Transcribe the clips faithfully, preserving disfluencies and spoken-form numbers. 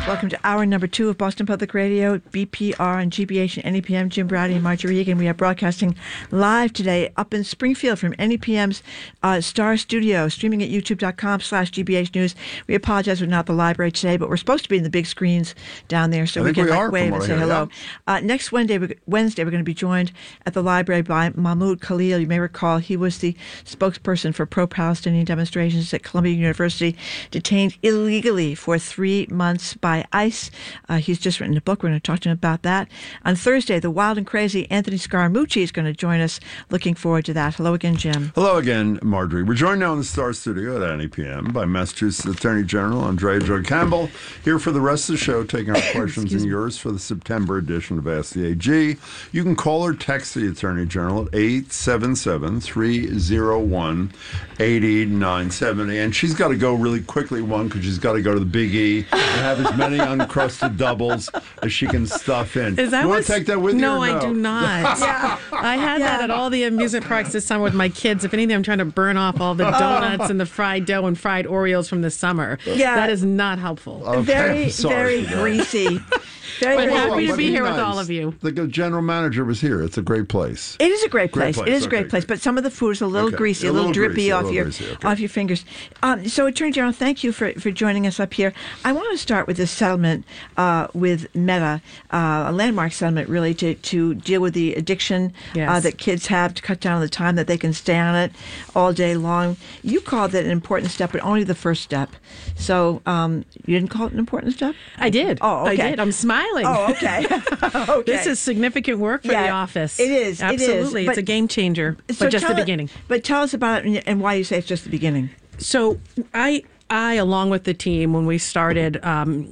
Welcome to hour number two of Boston Public Radio, B P R and G B H and N E P M. Jim Browdy and Marjorie Egan. We are broadcasting live today up in Springfield from N E P M's uh, Star Studio, streaming at youtube.com slash GBH News. We apologize we're not at the library today, but we're supposed to be in the big screens down there, so I we can we like wave and say here, hello. yeah. Uh, next Wednesday, we, Wednesday, we're going to be joined at the library by Mahmoud Khalil. You may recall he was the spokesperson for pro-Palestinian demonstrations at Columbia University, detained illegally for three months by ICE. Uh, he's just written a book. We're going to talk to him about that. On Thursday, the wild and crazy Anthony Scaramucci is going to join us. Looking forward to that. Hello again, Jim. Hello again, Marjorie. We're joined now in the Star Studio at N E P M by Massachusetts Attorney General Andrea Joy Campbell, here for the rest of the show, taking our questions and yours for the September edition of Ask the A G. You can call or text the Attorney General at eight seven seven, three oh one, eight nine seven zero. And she's got to go really quickly, one, because she's got to go to the Big E and have as many uncrusted doubles as she can stuff in. Is that you want what's- to take that with no, you? No, I do not. Yeah. I had Yeah. that at all the amusement parks this summer with my kids. If anything, I'm trying to burn off all the donuts and the fried dough and fried Oreos from the summer. Yeah. That is not helpful. Okay, very, I'm sorry very for that. greasy. Very, But very happy greasy. to be here with nice. all of you. The general manager was here. It's a great place. It is a great Great place. place. It is a great Okay, place, good. but some of the food is a little Okay. greasy, A a little, little drippy greasy, a off little your greasy, okay. off your fingers. Um, so, Attorney General, thank you for, for joining us up here. I want to start with this settlement uh, with Meta, uh, a landmark settlement, really, to, to deal with the addiction Yes. uh, that kids have, to cut down on the time that they can stay on it all day long. You called it an important step, but only the first step. So, um, you didn't call it an important step? I did. Oh, okay. I did. I'm smiling. Oh, okay. okay. This is significant work for Yeah, the office. it is, it is, Absolutely. but- it's a game changer, So but just the tell it- beginning. But tell us about it and- and why you say it's just the beginning. So I, I, along with the team, when we started um,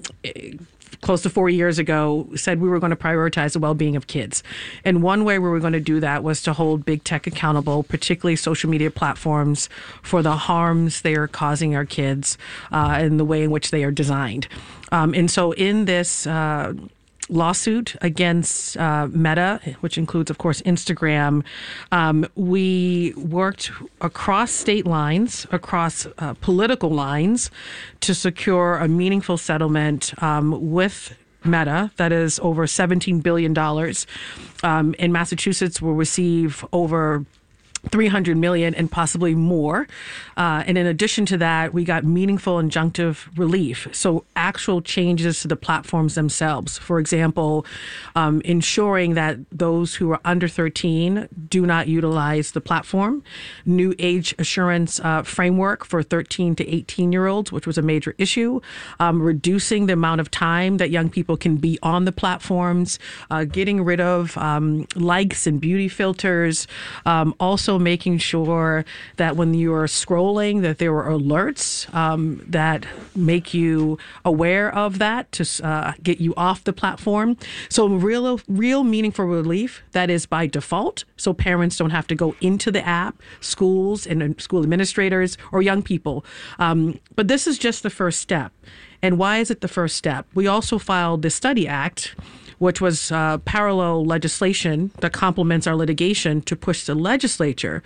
close to four years ago, said we were going to prioritize the well-being of kids. And one way we were going to do that was to hold big tech accountable, particularly social media platforms, for the harms they are causing our kids uh, and the way in which they are designed. Um, and so in this uh, lawsuit against uh, Meta, which includes, of course, Instagram, um, we worked across state lines, across uh, political lines, to secure a meaningful settlement um, with Meta that is over seventeen billion dollars. Um, in Massachusetts, will receive over three hundred million dollars and possibly more. Uh, and in addition to that, we got meaningful injunctive relief. So actual changes to the platforms themselves. For example, um, ensuring that those who are under thirteen do not utilize the platform. New age assurance uh, framework for thirteen to eighteen year olds, which was a major issue. Um, reducing the amount of time that young people can be on the platforms. Uh, getting rid of um, likes and beauty filters. Um, also making sure that when you are scrolling, that there are alerts um, that make you aware of that to uh, get you off the platform. So real, real meaningful relief that is by default. So parents don't have to go into the app, schools and school administrators or young people. Um, but this is just the first step. And why is it the first step? We also filed the Study Act, which was uh, parallel legislation that complements our litigation to push the legislature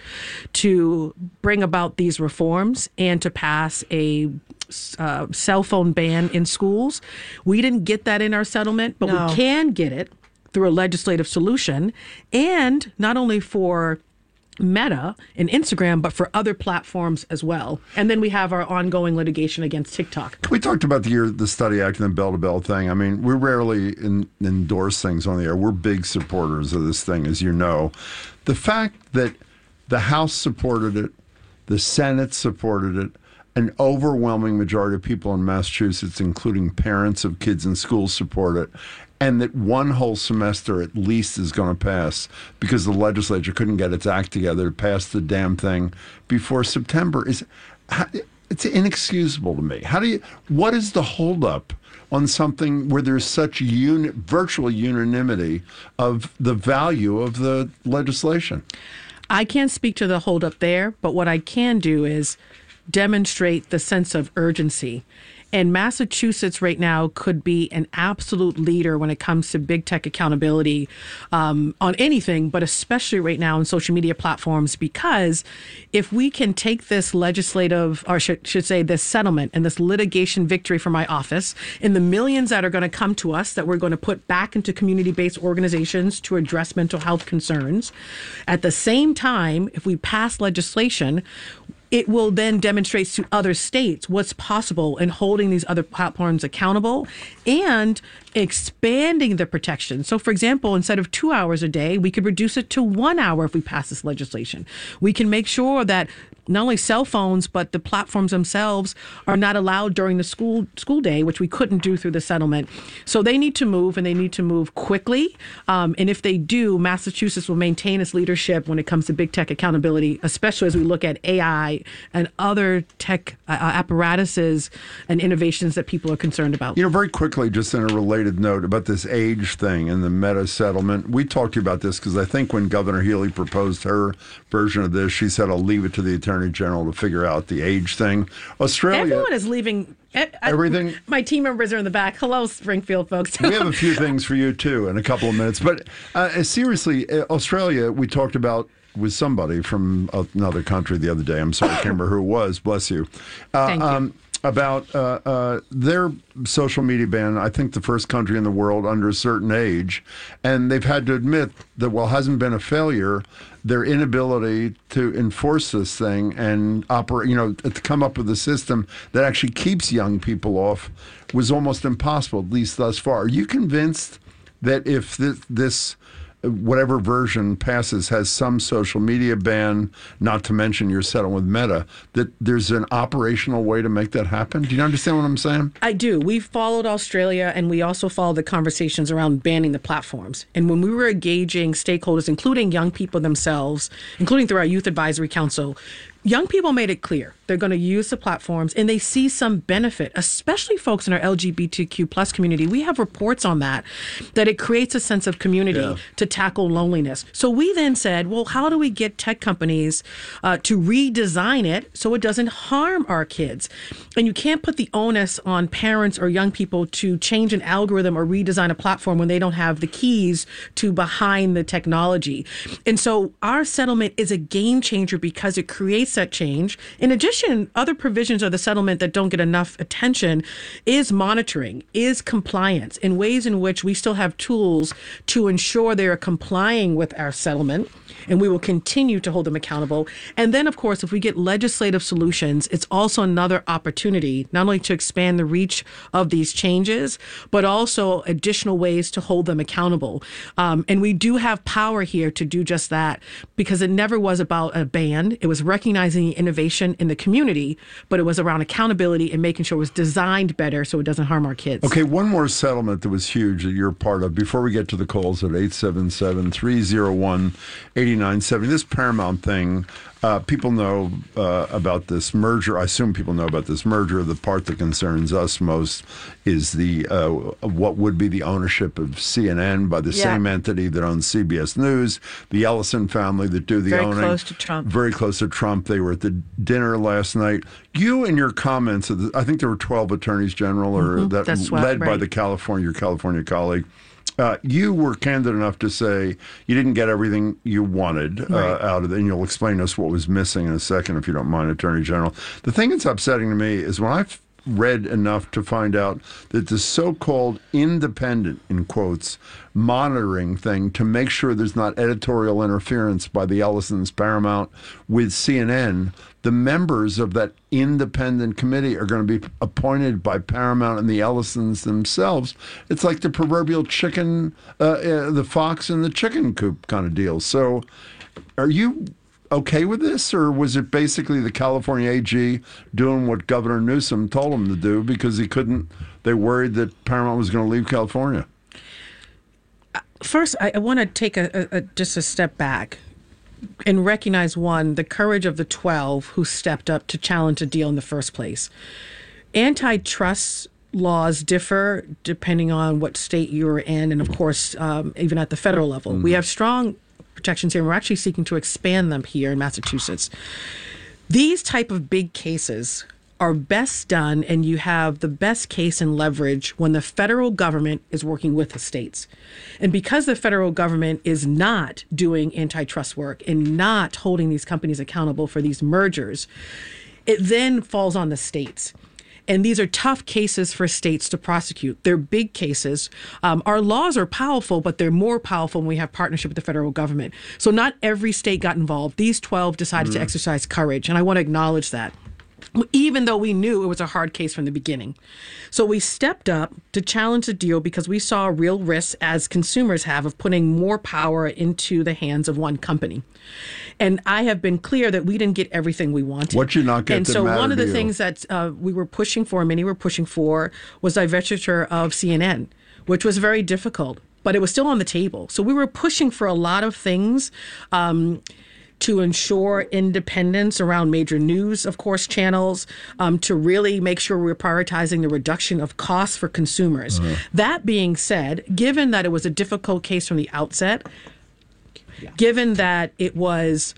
to bring about these reforms and to pass a uh, cell phone ban in schools. We didn't get that in our settlement, but No. we can get it through a legislative solution, and not only for Meta and Instagram, but for other platforms as well. And then we have our ongoing litigation against TikTok. We talked about the year, the Study Act and the bell-to-bell thing. I mean, we rarely in, endorse things on the air. We're big supporters of this thing, as you know. The fact that the House supported it, the Senate supported it, an overwhelming majority of people in Massachusetts, including parents of kids in schools, support it, and that one whole semester at least is going to pass because the legislature couldn't get its act together to pass the damn thing before September is it's inexcusable to me. How do you? What is the holdup on something where there's such uni, virtual unanimity of the value of the legislation? I can't speak to the holdup there, but what I can do is demonstrate the sense of urgency. And Massachusetts right now could be an absolute leader when it comes to big tech accountability um, on anything, but especially right now on social media platforms, because if we can take this legislative, or should, should say this settlement and this litigation victory for my office, and the millions that are going to come to us that we're going to put back into community-based organizations to address mental health concerns, at the same time, if we pass legislation, it will then demonstrate to other states what's possible in holding these other platforms accountable and expanding the protection. So, for example, instead of two hours a day, we could reduce it to one hour if we pass this legislation. We can make sure that not only cell phones, but the platforms themselves are not allowed during the school school day, which we couldn't do through the settlement. So they need to move, and they need to move quickly. Um, and if they do, Massachusetts will maintain its leadership when it comes to big tech accountability, especially as we look at A I and other tech uh, apparatuses and innovations that people are concerned about. You know, very quickly, just in a related note about this age thing and the Meta settlement, we talked to you about this because I think when Governor Healy proposed her version of this, she said, I'll leave it to the Attorney General to figure out the age thing. Australia. Everyone is leaving. Everything. My team members are in the back. Hello, Springfield folks. We have a few things for you, too, in a couple of minutes. But uh, seriously, uh, Australia, we talked about with somebody from another country the other day. I'm sorry, I can't remember who it was. Bless you. Uh, Thank you. Um, about uh, uh, their social media ban, I think the first country in the world under a certain age. And they've had to admit that while it hasn't been a failure, their inability to enforce this thing and operate, you know, to come up with a system that actually keeps young people off was almost impossible, at least thus far. Are you convinced that if this, this whatever version passes has some social media ban, not to mention you're settling with Meta, that there's an operational way to make that happen? Do you understand what I'm saying? I do. We followed Australia, and we also followed the conversations around banning the platforms. And when we were engaging stakeholders, including young people themselves, including through our Youth Advisory Council, young people made it clear they're going to use the platforms and they see some benefit, especially folks in our L G B T Q plus community. We have reports on that, that it creates a sense of community yeah. to tackle loneliness. So we then said, well, how do we get tech companies uh, to redesign it so it doesn't harm our kids? And you can't put the onus on parents or young people to change an algorithm or redesign a platform when they don't have the keys to behind the technology. And so our settlement is a game changer because it creates that change. In addition, other provisions of the settlement that don't get enough attention is monitoring, is compliance, in ways in which we still have tools to ensure they are complying with our settlement, and we will continue to hold them accountable. And then, of course, if we get legislative solutions, it's also another opportunity not only to expand the reach of these changes, but also additional ways to hold them accountable. Um, and we do have power here to do just that, because it never was about a ban. It was recognizing the innovation in the community, but it was around accountability and making sure it was designed better so it doesn't harm our kids. Okay, one more settlement that was huge that you're part of before we get to the calls at eight seven seven, three oh one, eight nine seven zero. This Paramount thing, uh, people know uh, about this merger. I assume people know about this merger. The part that concerns us most is the uh, what would be the ownership of C N N by the yeah. same entity that owns C B S News, the Ellison family that do the very owning. Very close to Trump. Very close to Trump. They were at the dinner last night. You and your comments, I think there were twelve attorneys general or mm-hmm. that That's led what, by right. the California, your California colleague. Uh, you were candid enough to say you didn't get everything you wanted uh, right. out of it, and you'll explain to us what was missing in a second, if you don't mind, Attorney General. The thing that's upsetting to me is when I've read enough to find out that the so-called independent, in quotes, monitoring thing to make sure there's not editorial interference by the Ellisons, Paramount, with C N N, the members of that independent committee are going to be appointed by Paramount and the Ellisons themselves. It's like the proverbial chicken, uh, uh, the fox in the chicken coop kind of deal. So are you okay with this, or was it basically the California A G doing what Governor Newsom told him to do because he couldn't, they worried that Paramount was going to leave California? First, I, I want to take a, a, a just a step back and recognize, one, the courage of the twelve who stepped up to challenge a deal in the first place. Antitrust laws differ depending on what state you're in, and of course, um, even at the federal level. Mm-hmm. We have strong protections here, and we're actually seeking to expand them here in Massachusetts. These type of big cases are best done and you have the best case and leverage when the federal government is working with the states. And because the federal government is not doing antitrust work and not holding these companies accountable for these mergers, it then falls on the states. And these are tough cases for states to prosecute. They're big cases. Um, our laws are powerful, but they're more powerful when we have partnership with the federal government. So not every state got involved. These twelve decided mm-hmm. to exercise courage, and I want to acknowledge that, even though we knew it was a hard case from the beginning. So we stepped up to challenge the deal because we saw real risks, as consumers have, of putting more power into the hands of one company. And I have been clear that we didn't get everything we wanted. What you not get And didn't so matter one of to the you. things that uh, we were pushing for, many were pushing for, was divestiture of C N N, which was very difficult, but it was still on the table. So we were pushing for a lot of things um, to ensure independence around major news, of course, channels, um, to really make sure we're prioritizing the reduction of costs for consumers. Uh-huh. That being said, given that it was a difficult case from the outset, yeah. given that it was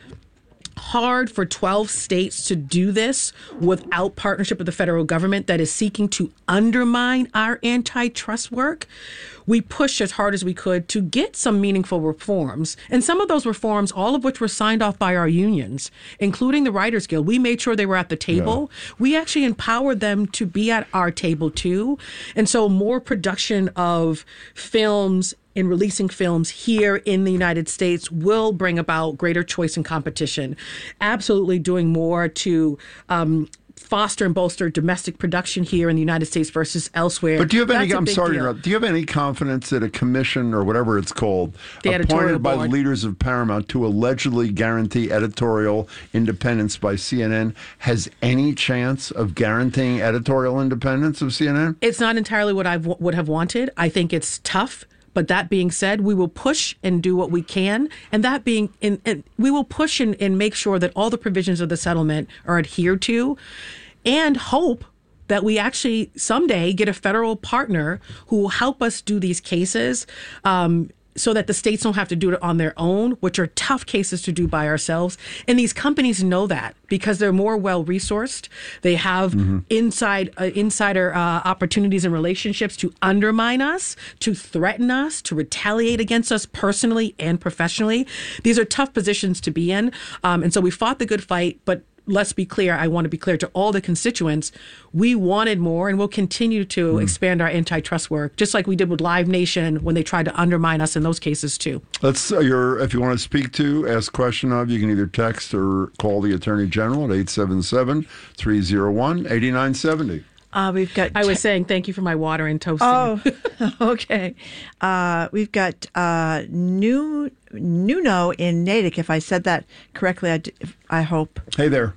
hard for twelve states to do this without partnership with the federal government that is seeking to undermine our antitrust work, we pushed as hard as we could to get some meaningful reforms. And some of those reforms, all of which were signed off by our unions, including the Writers Guild, we made sure they were at the table. Yeah. We actually empowered them to be at our table too. And so more production of films in releasing films here in the United States will bring about greater choice and competition. Absolutely doing more to um, foster and bolster domestic production here in the United States versus elsewhere. But do you have any, That's a I'm big sorry to deal. interrupt, do you have any confidence that a commission or whatever it's called, The editorial appointed by board. leaders of Paramount to allegedly guarantee editorial independence by C N N has any chance of guaranteeing editorial independence of C N N? It's not entirely what I w- would have wanted. I think it's tough. But that being said, we will push and do what we can. And that being, in, in, we will push and, and make sure that all the provisions of the settlement are adhered to, and hope that we actually someday get a federal partner who will help us do these cases, um, so that the states don't have to do it on their own, which are tough cases to do by ourselves. And these companies know that because they're more well-resourced. They have mm-hmm. inside uh, insider uh, opportunities and relationships to undermine us, to threaten us, to retaliate against us personally and professionally. These are tough positions to be in. Um, and so we fought the good fight, but let's be clear. I want to be clear to all the constituents. We wanted more, and we'll continue to mm. expand our antitrust work, just like we did with Live Nation when they tried to undermine us in those cases too. Let's. Uh, your, if you want to speak to, ask question of, you can either text or call the Attorney General at eight seven seven, three oh one, eight nine seven oh. Uh, we've got. I was saying thank you for my water and toasting. Oh, okay. Uh, we've got uh, new Nuno in Natick. If I said that correctly, I, d- I hope. Hey there.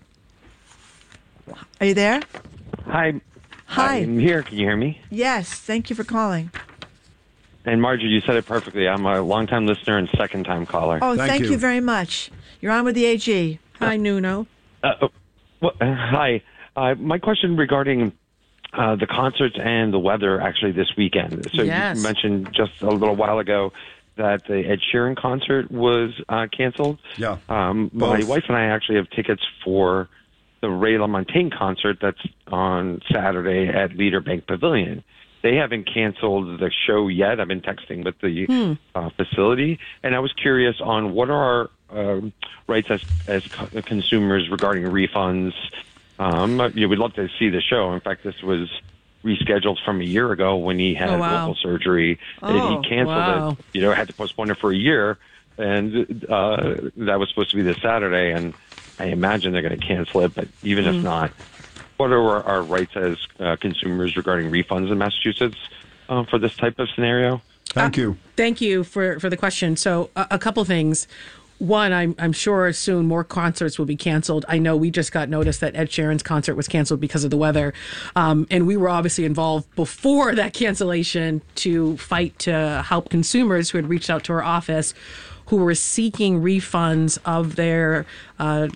Are you there? Hi. Hi. I'm here. Can you hear me? Yes. Thank you for calling. And Marjorie, you said it perfectly. I'm a longtime listener and second-time caller. Oh, thank, thank you. you very much. You're on with the A G. Hi, Nuno. Uh, oh, well, uh, hi. Uh, my question regarding uh, the concerts and the weather actually this weekend. So Yes. you mentioned just a little while ago that the Ed Sheeran concert was uh, canceled. Yeah. Um, my Both. wife and I actually have tickets for the Ray LaMontagne concert that's on Saturday at Leader Bank Pavilion. They haven't canceled the show yet. I've been texting with the hmm. uh, facility, and I was curious on what are our uh, rights as as co- consumers regarding refunds. Um, you know, we'd love to see the show. In fact, this was rescheduled from a year ago when he had Oh, wow. vocal surgery, and Oh, he canceled wow. it. You know, had to postpone it for a year, and uh, that was supposed to be this Saturday, and I imagine they're going to cancel it. But even Mm. if not, what are our, our rights as uh, consumers regarding refunds in Massachusetts uh, for this type of scenario? Thank Uh, you. Thank you for, for the question. So a, a couple things. One, I'm I'm sure soon more concerts will be canceled. I know we just got notice that Ed Sheeran's concert was canceled because of the weather. Um, and we were obviously involved before that cancellation to fight to help consumers who had reached out to our office who were seeking refunds of their uh,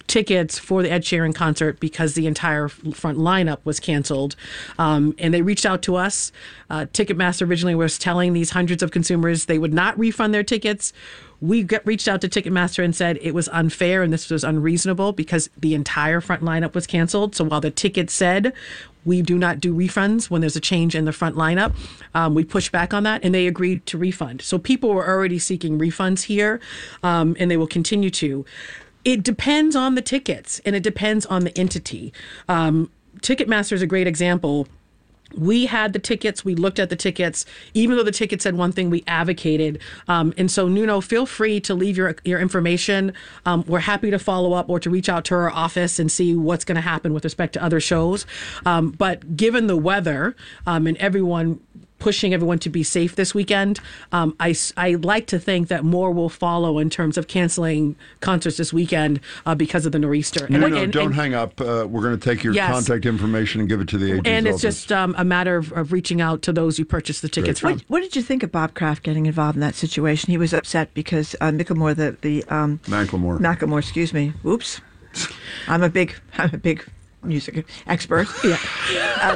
tickets for the Ed Sheeran concert because the entire front lineup was canceled. Um, and they reached out to us. Uh, Ticketmaster originally was telling these hundreds of consumers they would not refund their tickets. We got, reached out to Ticketmaster and said it was unfair and this was unreasonable because the entire front lineup was canceled. So while the ticket said we do not do refunds when there's a change in the front lineup, um, we pushed back on that and they agreed to refund. So people were already seeking refunds here, um, and they will continue to. It depends on the tickets and it depends on the entity. Um, Ticketmaster is a great example. We had the tickets. We looked at the tickets. Even though the ticket said one thing, we advocated. Um, and so, Nuno, feel free to leave your your information. Um, we're happy to follow up or to reach out to our office and see what's going to happen with respect to other shows. Um, but given the weather um, and everyone pushing everyone to be safe this weekend, um, I, I like to think that more will follow in terms of canceling concerts this weekend uh, because of the nor'easter. No, and, no, and, don't and, hang up. Uh, we're going to take your yes. contact information and give it to the agent's And it's office. just um, a matter of, of reaching out to those you purchased the tickets Great. from. What, what did you think of Bob Kraft getting involved in that situation? He was upset because uh, Micklemore, the the um, Macklemore. Macklemore, excuse me. Oops, I'm a big I'm a big music expert. Yeah. Uh,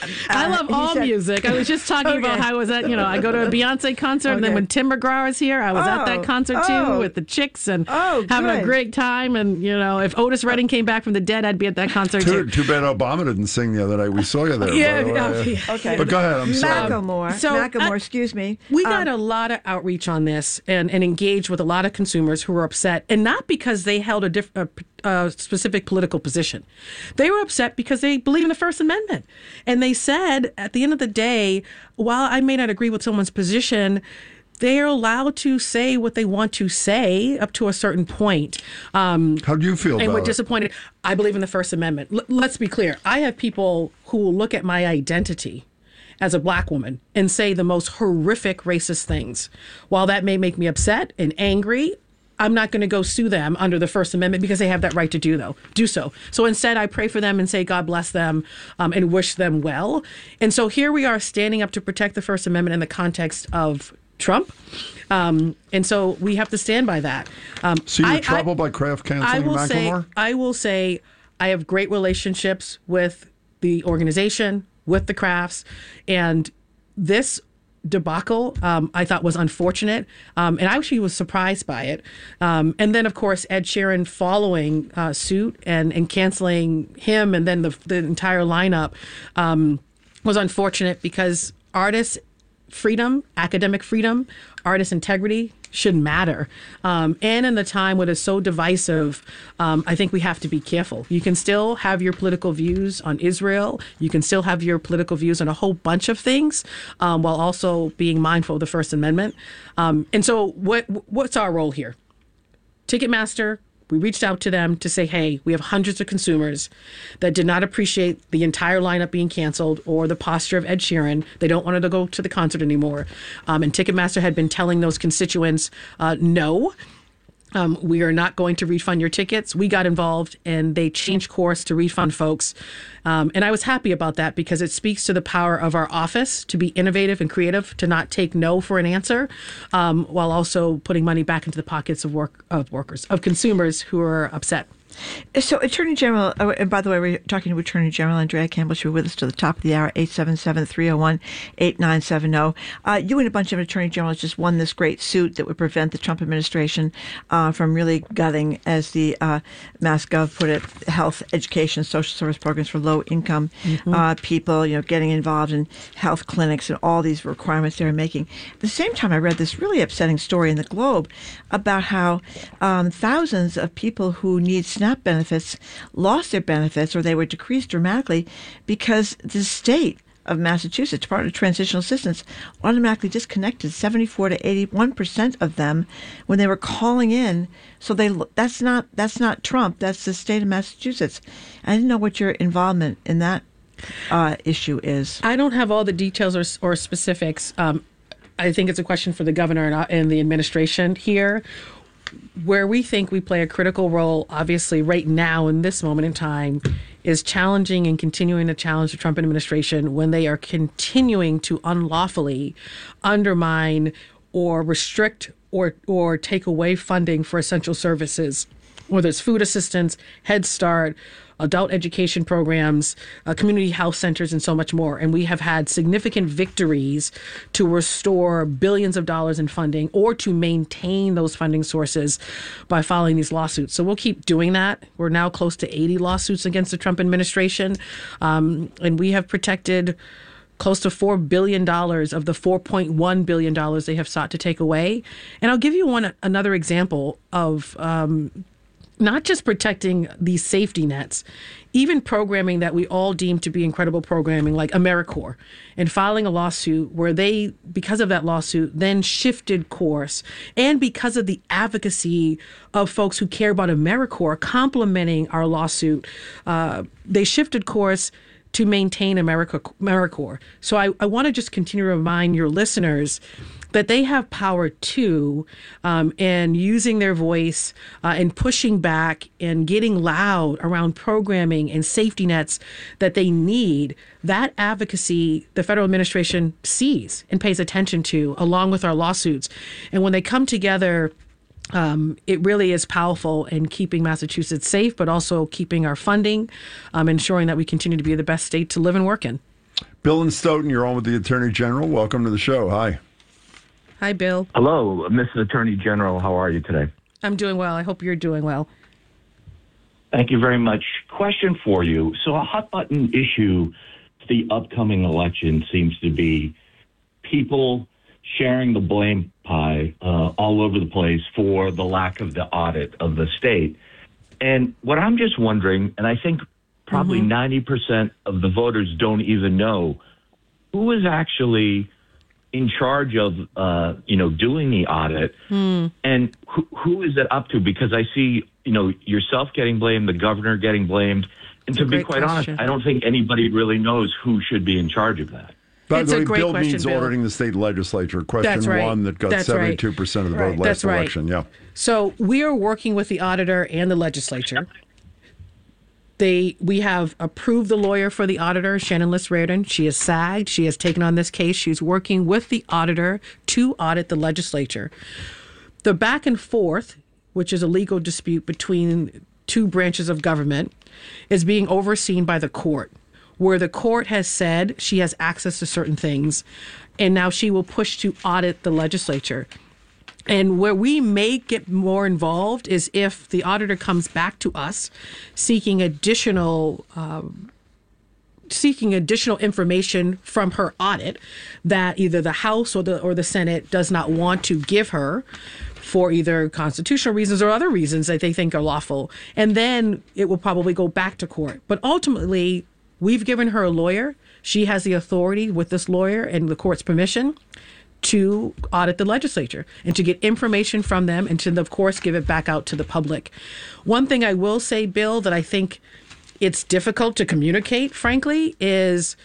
I love he all said- music. I was just talking Okay. about how I was at, you know, I go to a Beyonce concert, and then Okay. when Tim McGraw is here, I was at Oh, that concert oh. too with the chicks and Oh, having a good. great time. And, you know, if Otis Redding came back from the dead, I'd be at that concert Too, too. too bad Obama didn't sing the other night. We saw you there. Yeah, by the way. yeah. Okay. But go ahead. I'm sorry. Macklemore. So, Macklemore, I- excuse me. We Um, got a lot of outreach on this and, and engaged with a lot of consumers who were upset, and not because they held a, diff, a, a specific political position. They were upset because they believe in the First Amendment. And they said, at the end of the day, while I may not agree with someone's position, they are allowed to say what they want to say up to a certain point. Um, How do you feel and about we're it? disappointed. I believe in the First Amendment. L- let's be clear. I have people who will look at my identity as a black woman and say the most horrific racist things. While that may make me upset and angry, I'm not going to go sue them under the First Amendment because they have that right to do though do so. So instead, I pray for them and say God bless them um, and wish them well. And so here we are standing up to protect the First Amendment in the context of Trump. Um, and so we have to stand by that. Um, So you're I- I- troubled by Kraft I canceling will say, Macklemore? I will say, I have great relationships with the organization, with the Crafts, and this debacle um, I thought was unfortunate, um, and I actually was surprised by it. Um, and then, of course, Ed Sheeran following uh, suit and and canceling him, and then the the entire lineup um, was unfortunate because artists' freedom, academic freedom, artist integrity should matter. Um, and in the time when it's so divisive, um, I think we have to be careful. You can still have your political views on Israel. You can still have your political views on a whole bunch of things, um, while also being mindful of the First Amendment. Um, and so what what's our role here? Ticketmaster, we reached out to them to say, hey, we have hundreds of consumers that did not appreciate the entire lineup being canceled or the posture of Ed Sheeran. They don't want to go to the concert anymore. Um, and Ticketmaster had been telling those constituents, uh, no, um, we are not going to refund your tickets. We got involved and they changed course to refund folks. Um, and I was happy about that because it speaks to the power of our office to be innovative and creative, to not take no for an answer, um, while also putting money back into the pockets of work of workers, of consumers who are upset. So, Attorney General, oh, and by the way, we're talking to Attorney General Andrea Campbell. She was with us to the top of the hour, eight seven seven, three oh one, eight nine seven oh. Uh, you and a bunch of Attorney Generals just won this great suit that would prevent the Trump administration uh, from really gutting, as the uh, MassGov put it, health, education, social service programs for low-income mm-hmm. uh, people, you know, getting involved in health clinics and all these requirements they were making. At the same time, I read this really upsetting story in the Globe about how um, thousands of people who need SNAP benefits lost their benefits, or they were decreased dramatically because the state of Massachusetts, Department of Transitional Assistance, automatically disconnected seventy-four to eighty-one percent of them when they were calling in. So they that's not that's not Trump. That's the state of Massachusetts. I didn't know what your involvement in that uh, issue is. I don't have all the details or, or specifics. Um, I think it's a question for the governor and, and the administration here. Where we think we play a critical role, obviously, right now in this moment in time, is challenging and continuing to challenge the Trump administration when they are continuing to unlawfully undermine or restrict or or take away funding for essential services whether it's food assistance, Head Start, adult education programs, uh, community health centers, and so much more. And we have had significant victories to restore billions of dollars in funding or to maintain those funding sources by filing these lawsuits. So we'll keep doing that. We're now close to eighty lawsuits against the Trump administration, um, and we have protected close to four billion dollars of the four point one billion dollars they have sought to take away. And I'll give you one another example of um, not just protecting these safety nets, even programming that we all deem to be incredible programming like AmeriCorps, and filing a lawsuit where they, because of that lawsuit, then shifted course. And because of the advocacy of folks who care about AmeriCorps complementing our lawsuit, uh, they shifted course to maintain America, AmeriCorps. So I, I want to just continue to remind your listeners that they have power too, um, and using their voice uh, and pushing back and getting loud around programming and safety nets that they need. That advocacy the federal administration sees and pays attention to, along with our lawsuits. And when they come together, Um, it really is powerful in keeping Massachusetts safe, but also keeping our funding, um, ensuring that we continue to be the best state to live and work in. Bill and Stoughton, you're on with the Attorney General. Welcome to the show. Hi. Hi, Bill. Hello, Missus Attorney General. How are you today? I'm doing well. I hope you're doing well. Thank you very much. Question for you. So a hot button issue to the upcoming election seems to be people sharing the blame pie uh, all over the place for the lack of the audit of the state. And what I'm just wondering, and I think probably mm-hmm. ninety percent of the voters don't even know, who is actually in charge of, uh, you know, doing the audit, mm. and who, who is it up to? Because I see, you know, yourself getting blamed, the governor getting blamed, and That's to be quite question. honest, I don't think anybody really knows who should be in charge of that. By it's the way, a great Bill question, means Bill. auditing the state legislature. Question That's right. one that got That's seventy-two percent right. of the vote Right. last That's right. election. Yeah. So we are working with the auditor and the legislature. They, we have approved the lawyer for the auditor, Shannon Liss Reardon. She has SAGed. She has taken on this case. She's working with the auditor to audit the legislature. The back and forth, which is a legal dispute between two branches of government, is being overseen by the court, where the court has said she has access to certain things, and now she will push to audit the legislature. And where we may get more involved is if the auditor comes back to us seeking additional um, seeking additional information from her audit that either the House or the or the Senate does not want to give her for either constitutional reasons or other reasons that they think are lawful. And then it will probably go back to court. But ultimately, we've given her a lawyer. She has the authority with this lawyer and the court's permission to audit the legislature and to get information from them and to, of course, give it back out to the public. One thing I will say, Bill, that I think it's difficult to communicate, frankly, is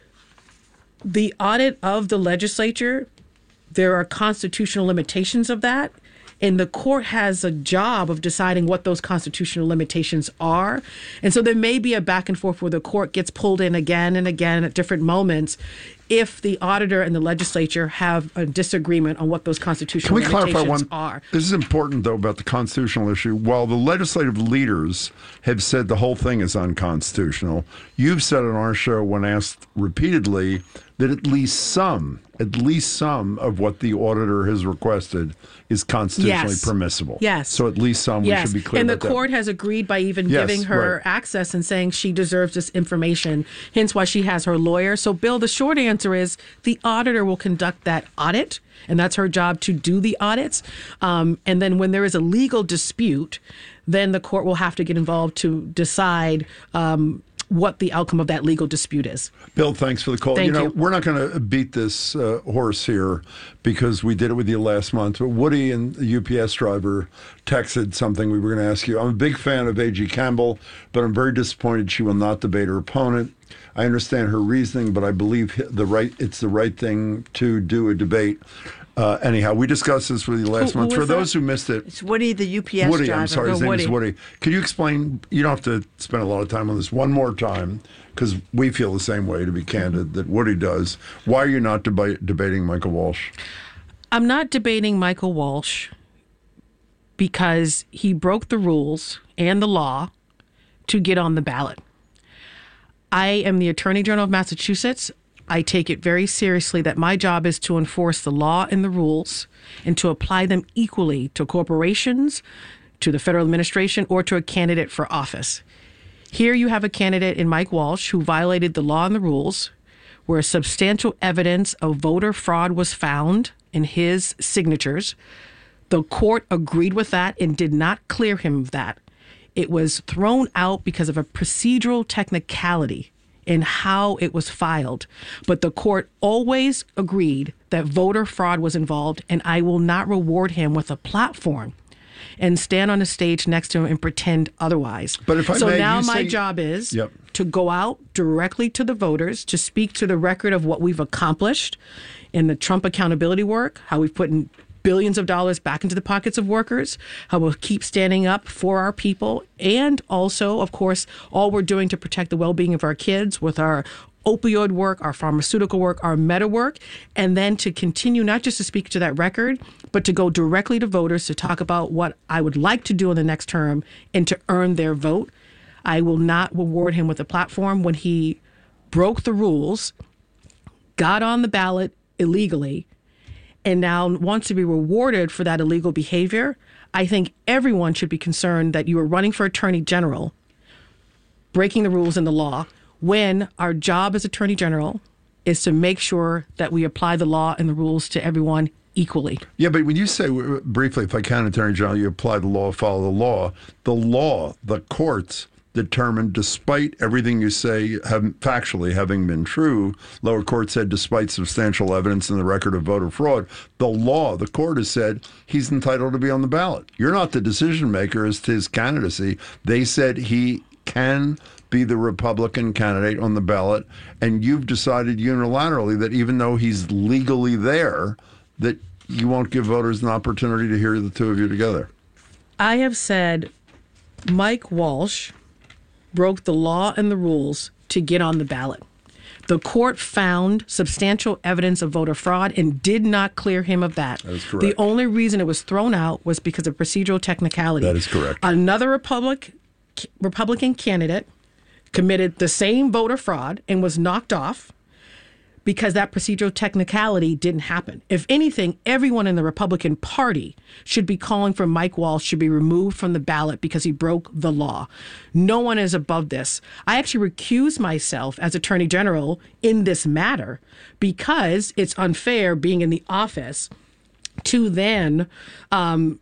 the audit of the legislature. There are constitutional limitations of that. And the court has a job of deciding what those constitutional limitations are. And so there may be a back and forth where the court gets pulled in again and again at different moments if the auditor and the legislature have a disagreement on what those constitutional Can we limitations clarify one? are. This is important, though, about the constitutional issue. While the legislative leaders have said the whole thing is unconstitutional, you've said on our show when asked repeatedly that at least some, at least some of what the auditor has requested is constitutionally Yes. permissible. Yes. So at least some, Yes. we should be clear and the about court that. has agreed by even Yes, giving her right. access and saying she deserves this information, hence why she has her lawyer. So, Bill, the short answer is the auditor will conduct that audit, and that's her job to do the audits. Um, and then when there is a legal dispute, then the court will have to get involved to decide um, what the outcome of that legal dispute is. Bill, thanks for the call. Thank you know, you. we're not going to beat this uh, horse here because we did it with you last month. But Woody and the U P S driver texted something we were going to ask you. I'm a big fan of A G Campbell, but I'm very disappointed she will not debate her opponent. I understand her reasoning, but I believe the right it's the right thing to do a debate. Uh, anyhow, we discussed this with you last Who- month. who For was those that? who missed it, It's Woody, the U P S Woody, driver. I'm sorry, his No, name is Woody. Woody. Could you explain? You don't have to spend a lot of time on this. One more time, because we feel the same way, to be candid, that Woody does. Why are you not deba- debating Michael Walsh? I'm not debating Michael Walsh because he broke the rules and the law to get on the ballot. I am the Attorney General of Massachusetts. I take it very seriously that my job is to enforce the law and the rules and to apply them equally to corporations, to the federal administration, or to a candidate for office. Here you have a candidate in Mike Walsh who violated the law and the rules, where substantial evidence of voter fraud was found in his signatures. The court agreed with that and did not clear him of that. It was thrown out because of a procedural technicality in how it was filed. But the court always agreed that voter fraud was involved, and I will not reward him with a platform and stand on a stage next to him and pretend otherwise. But if I so may, now you my say- job is Yep. to go out directly to the voters, to speak to the record of what we've accomplished in the Trump accountability work, how we've put in billions of dollars back into the pockets of workers, how we'll keep standing up for our people, and also, of course, all we're doing to protect the well-being of our kids with our opioid work, our pharmaceutical work, our meta work, and then to continue not just to speak to that record, but to go directly to voters to talk about what I would like to do in the next term and to earn their vote. I will not reward him with a platform when he broke the rules, got on the ballot illegally, and now wants to be rewarded for that illegal behavior. I think everyone should be concerned that you are running for attorney general, breaking the rules and the law, when our job as attorney general is to make sure that we apply the law and the rules to everyone equally. Yeah, but when you say, briefly, if I can, Attorney General, you apply the law, follow the law, the law, the courts determined, despite everything you say have, factually having been true, lower court said despite substantial evidence in the record of voter fraud, the law, the court has said he's entitled to be on the ballot. You're not the decision maker as to his candidacy. They said he can be the Republican candidate on the ballot, and you've decided unilaterally that even though he's legally there, that you won't give voters an opportunity to hear the two of you together. I have said Mike Walsh broke the law and the rules to get on the ballot. The court found substantial evidence of voter fraud and did not clear him of that. That is correct. The only reason it was thrown out was because of procedural technicality. That is correct. Another Republic, Republican candidate committed the same voter fraud and was knocked off because that procedural technicality didn't happen. If anything, everyone in the Republican Party should be calling for Mike Walsh should be removed from the ballot because he broke the law. No one is above this. I actually recuse myself as Attorney General in this matter because it's unfair being in the office to then um,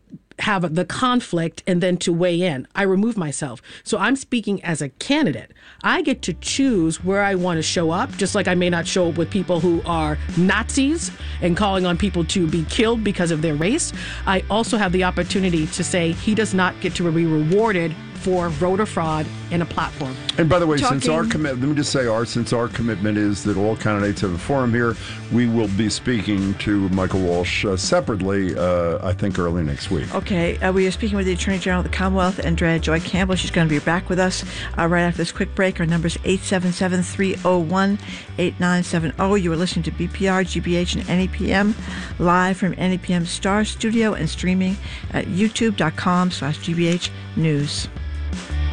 have the conflict and then to weigh in. I remove myself. So I'm speaking as a candidate. I get to choose where I want to show up, just like I may not show up with people who are Nazis and calling on people to be killed because of their race. I also have the opportunity to say he does not get to be rewarded for voter fraud in a platform. And by the way, Talking- since our commitment, let me just say, our since our commitment is that all candidates have a forum here, we will be speaking to Michael Walsh uh, separately, uh, I think, early next week. Okay, uh, we are speaking with the Attorney General of the Commonwealth, Andrea Joy Campbell. She's going to be back with us uh, right after this quick break. Our number is eight seven seven, three oh one, eight nine seven oh. You are listening to B P R, G B H, and N E P M, live from N E P M Star Studio and streaming at youtube dot com slash G B H News.